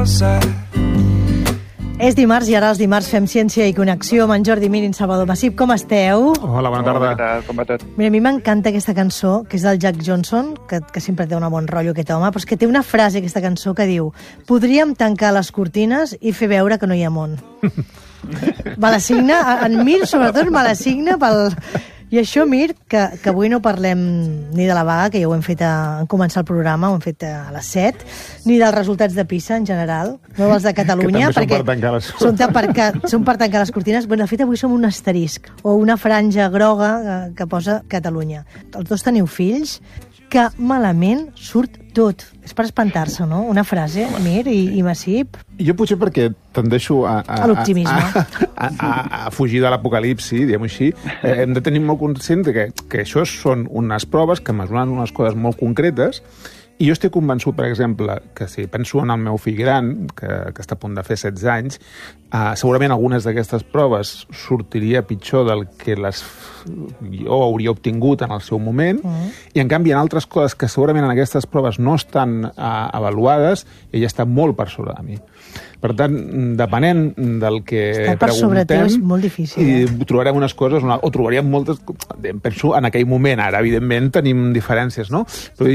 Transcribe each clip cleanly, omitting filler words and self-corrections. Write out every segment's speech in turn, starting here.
És dimarts i ara els dimarts fem ciència i connexió amb en Jordi Mir i en Salvador Massip. Com esteu? Hola, bona tarda. Hola, com va tot? Mira, a mi m'encanta aquesta cançó, que és del Jack Johnson, que sempre té un bon rotllo aquest home, però és que té una frase, aquesta cançó, que diu: podríem tancar les cortines i fer veure que no hi ha món. Me l'assigna, en Mir sobretot me l'assigna pel... I això, Mir, que avui no parlem ni de la vaga, que ja ho hem fet en començar el programa, ho hem fet a les 7, ni dels resultats de PISA en general, no dels de Catalunya, que també perquè són per tancar les cortines. Bueno, de fet, avui som un asterisc, o una franja groga que posa Catalunya. Els dos teniu fills, que malament surt tot. És per espantar-se, no? Una frase, Mir i Massip. Jo potser perquè tendeixo a l'optimisme. A fugir de l'apocalipsi, diguem-ho així. Hem de tenir molt conscient que això són unes proves que mesuren unes coses molt concretes. I jo estic convençut, per exemple, que si penso en el meu fill gran, que està a punt de fer 16 anys, segurament algunes d'aquestes proves sortiria pitjor del que jo hauria obtingut en el seu moment, i en canvi en altres coses que segurament en aquestes proves no estan avaluades, ella està molt per sobre de mi. Per tant, depenent del que estar per sobre teu és molt difícil. I trobarem unes coses, o trobaríem moltes, penso, en aquell moment. Ara, evidentment, tenim diferències, no? Però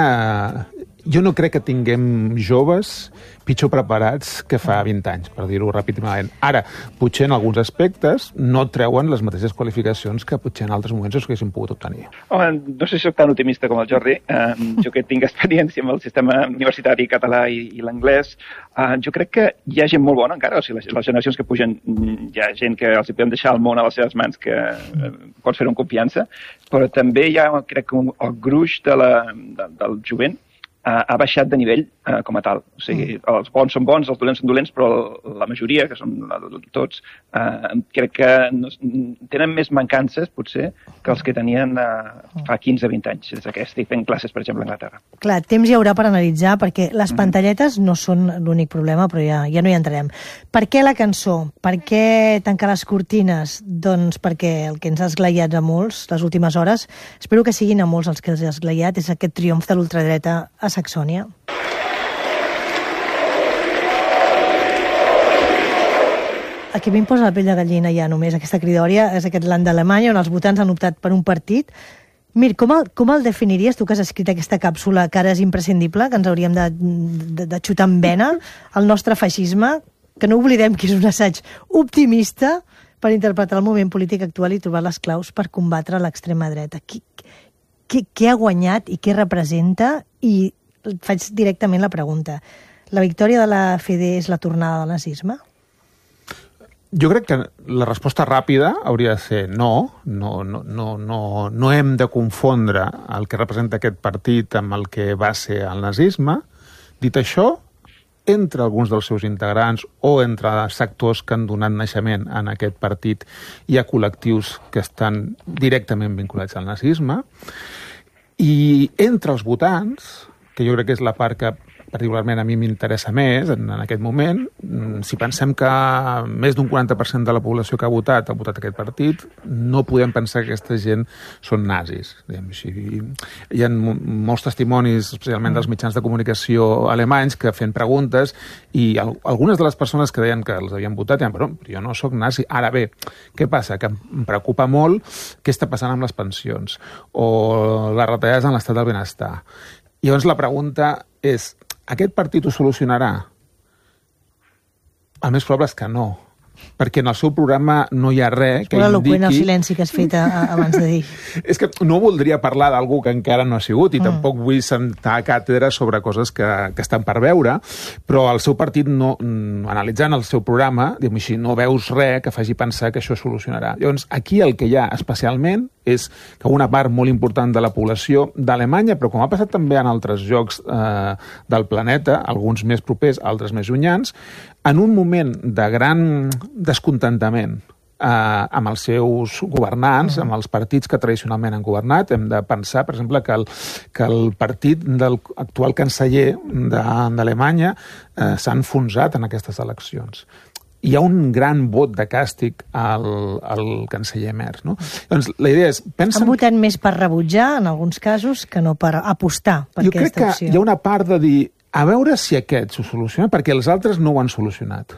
jo no crec que tinguem joves pitjor preparats que fa 20 anys, per dir-ho ràpidament. Ara, potser en alguns aspectes no treuen les mateixes qualificacions que potser en altres moments es haguessin pogut obtenir. Home, no sé si soc tan optimista com el Jordi. Jo que tinc experiència amb el sistema universitari català i l'anglès, jo crec que hi ha gent molt bona encara. O sigui, les generacions que pugen, hi ha gent que els hi podem deixar el món a les seves mans, que pots fer-ho amb confiança, però també hi ha, crec que el gruix del jovent ha baixat de nivell com a tal. O sigui, els bons són bons, els dolents són dolents, però la majoria, que són tots, crec que tenen més mancances, potser, que els que tenien fa 15-20 anys, des que estic fent classes, per exemple, a Anglaterra. Clar, temps hi haurà per analitzar, perquè les pantalletes no són l'únic problema, però ja no hi entrarem. Per què la cançó? Per què tancar les cortines? Doncs perquè el que ens ha esglaiat a molts les últimes hores, espero que siguin a molts els que els ha esglaiat, és aquest triomf de l'ultradreta a Saxònia. El que a mi em posa la pell de gallina ja només aquesta cridòria és aquest land d'Alemanya on els votants han optat per un partit. Mir, com el definiries, tu que has escrit aquesta càpsula que ara és imprescindible, que ens hauríem de xutar en vena, el nostre feixisme, que no oblidem que és un assaig optimista per interpretar el moment polític actual i trobar les claus per combatre l'extrema dreta. Què ha guanyat i què representa? I faig directament la pregunta. La victòria de la FD és la tornada del nazisme? Jo crec que la resposta ràpida hauria de ser no. No hem de confondre el que representa aquest partit amb el que va ser el nazisme. Dit això, entre alguns dels seus integrants o entre sectors que han donat naixement en aquest partit hi ha col·lectius que estan directament vinculats al nazisme. I entre els votants, que jo crec que és la part que particularment a mi m'interessa més en aquest moment, si pensem que més d'un 40% de la població que ha votat aquest partit, no podem pensar que aquesta gent són nazis. Hi ha molts testimonis, especialment dels mitjans de comunicació alemanys, que fent preguntes, i algunes de les persones que deien que els havien votat deien, però jo no sóc nazi. Ara bé, què passa? Que em preocupa molt què està passant amb les pensions o les retallades en l'estat del benestar. I llavors la pregunta és: aquest partit ho solucionarà? El més probable és que no, perquè en el seu programa no hi ha res que indiqui... És eloqüent el silenci que has fet abans de dir. És que no voldria parlar d'algú que encara no ha sigut i tampoc vull sentar càtedra sobre coses que estan per veure, però el seu partit, analitzant el seu programa, diguem així, no veus res que faci pensar que això solucionarà. Llavors, aquí el que hi ha especialment és que una part molt important de la població d'Alemanya, però com ha passat també en altres llocs del planeta, alguns més propers, altres més llunyans, en un moment de gran descontentament amb els seus governants, amb els partits que tradicionalment han governat, hem de pensar, per exemple, que el partit del actual canceller d'Alemanya s'ha enfonsat en aquestes eleccions. Hi ha un gran vot de càstig al canceller Merz, no? Doncs la idea és... Han votat més per rebutjar, en alguns casos, que no per apostar per aquesta opció. Jo crec que hi ha una part de dir a veure si aquest s'ho soluciona, perquè els altres no ho han solucionat.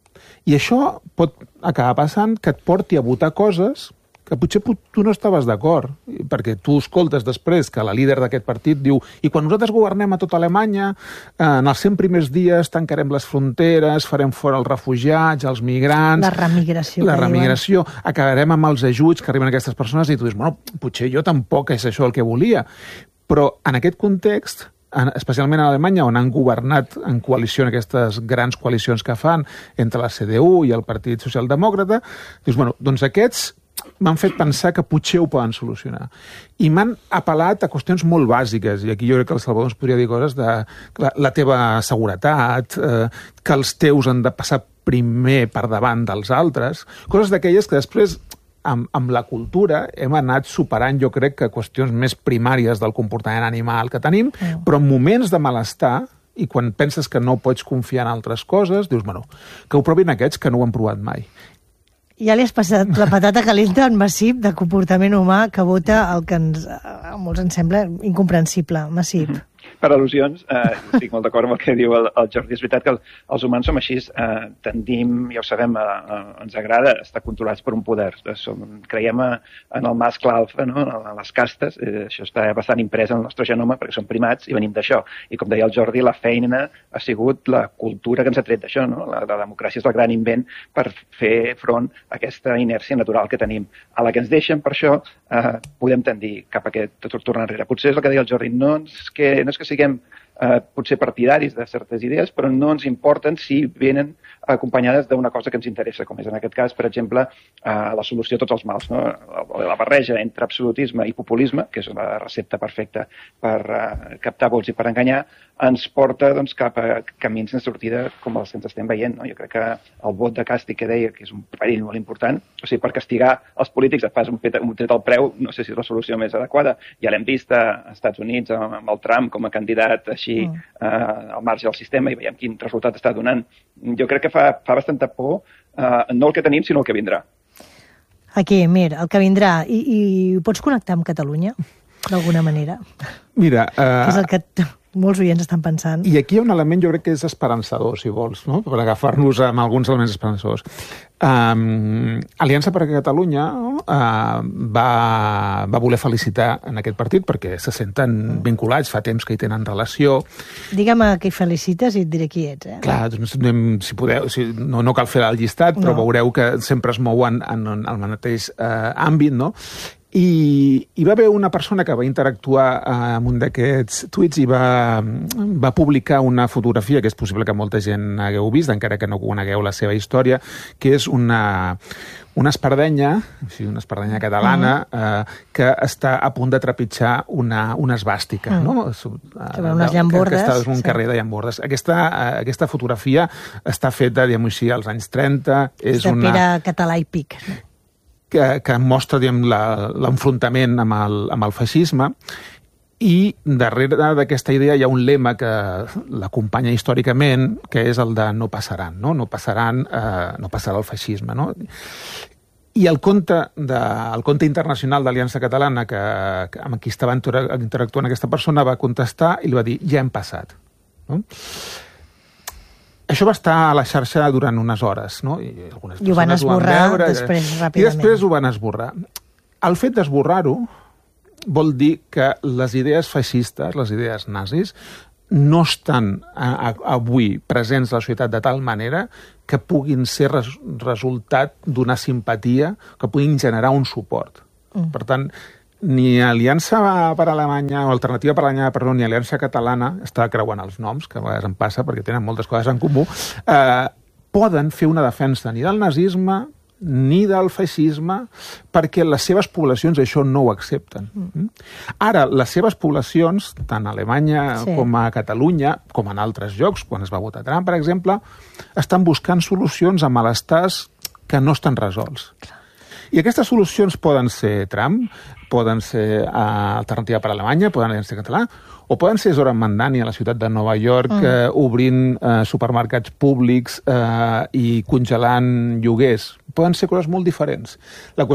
I això pot acabar passant que et porti a votar coses que potser tu no estaves d'acord, perquè tu escoltes després que la líder d'aquest partit diu i quan nosaltres governem a tota Alemanya, en els 100 primers dies tancarem les fronteres, farem fora els refugiats, els migrants... La remigració. La remigració, acabarem amb els ajuts que arriben a aquestes persones i tu dius, bueno, potser jo tampoc és això el que volia. Però en aquest context, especialment a Alemanya, on han governat en coalició, en aquestes grans coalicions que fan entre la CDU i el Partit Socialdemòcrata, dius, bueno, doncs aquests m'han fet pensar que potser ho poden solucionar. I m'han apel·lat a qüestions molt bàsiques, i aquí jo crec que el Salvador ens podria dir coses de la teva seguretat, que els teus han de passar primer per davant dels altres, coses d'aquelles que després, amb la cultura, hem anat superant, jo crec, que qüestions més primàries del comportament animal que tenim, però en moments de malestar, i quan penses que no pots confiar en altres coses, dius, bueno, que ho provin aquests que no ho han provat mai. Ja li has passat la patata calenta en Massip de comportament humà que vota el que a molts ens sembla incomprensible. Massip. Per al·lusions, estic molt d'acord amb el que diu el Jordi. És veritat que els humans som així, tendim, ja ho sabem, ens agrada estar controlats per un poder. Creiem en el mascle alfa, no? En les castes, això està bastant imprès en el nostre genoma perquè som primats i venim d'això. I com deia el Jordi, la feina ha sigut la cultura que ens ha tret d'això, no? La democràcia és el gran invent per fer front a aquesta inèrcia natural que tenim. A la que ens deixen, per això, podem tendir cap a aquest tornar enrere. Potser és el que deia el Jordi, no és que siguem potser partidaris de certes idees, però no ens importen si venen acompanyades d'una cosa que ens interessa, com és en aquest cas, per exemple, la solució a tots els mals, no? La barreja entre absolutisme i populisme, que és la recepta perfecta per captar vots i per enganyar, ens porta doncs, cap a camins de sortida com els que ens estem veient. No? Jo crec que el vot de càstig que deia que és un perill molt important, o sigui, per castigar els polítics et fas un tret al preu, no sé si és la solució més adequada. Ja l'hem vist als Estats Units amb el Trump com a candidat així al marge del sistema i veiem quin resultat està donant. Jo crec que fa bastanta por, no el que tenim, sinó el que vindrà. Aquí, mira, el que vindrà. I pots connectar amb Catalunya, d'alguna manera? Mira... Que és el que molts oients estan pensant. I aquí hi ha un element, jo crec que és esperançador, si vols, no? Per agafar-nos amb alguns elements esperançadors. Aliança per Catalunya va voler felicitar en aquest partit perquè se senten vinculats, fa temps que hi tenen relació. Digue'm a qui felicites i et diré qui ets. Clar, doncs, si podeu, no cal fer el llistat, però veureu que sempre es mouen en el mateix àmbit, no? I va haver una persona que va interactuar amb un d'aquests tuits i va publicar una fotografia que és possible que molta gent hagueu vist, encara que no conegueu la seva història, que és una espardenya, una espardenya catalana, que està a punt de trepitjar una esvàstica, no? Unes llambordes. Que està en un carrer de llambordes. Aquesta fotografia està feta, diguem-ho així, als anys 30. És de Pere Català i Pic, no? Que mostra l'enfrontament amb el feixisme i darrere d'aquesta idea hi ha un lema que l'acompanya històricament, que és el de no passaran, no? No passarà el feixisme, no? I el compte internacional d'Aliança Catalana, amb qui estava interactuant aquesta persona, va contestar i li va dir, ja hem passat. No? Això va estar a la xarxa durant unes hores, no? I ho van esborrar després, ràpidament. I després ho van esborrar. El fet d'esborrar-ho vol dir que les idees feixistes, les idees nazis, no estan avui presents a la societat de tal manera que puguin ser resultat d'una simpatia, que puguin generar un suport. Per tant, ni Aliança per Alemanya, o Alternativa per Alemanya, perdó, ni Aliança Catalana, està creuant els noms, que a vegades em passa perquè tenen moltes coses en comú, poden fer una defensa ni del nazisme ni del feixisme perquè les seves poblacions això no ho accepten. Ara, les seves poblacions, tant a Alemanya com a Catalunya, com en altres llocs, quan es va votar Trump, per exemple, estan buscant solucions a malestars que no estan resolts. I aquestes solucions poden ser Trump, poden ser Alternativa per Alemanya, poden ser Català, o poden ser Zoran Mandani a la ciutat de Nova York obrint supermercats públics i congelant lloguers. Poden ser coses molt diferents.